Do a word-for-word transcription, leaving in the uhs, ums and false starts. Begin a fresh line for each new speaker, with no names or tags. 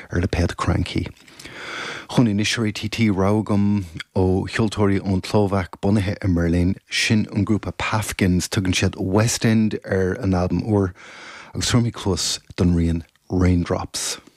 ar le pead cranky. Chun in isisiirí T T rágam ó chioltóirí ón Tlómhach bunathe i Merlin sin an grúpa Pafkins tugann siad West End ar an album uair agus thuirmí clós don rian Raindrops.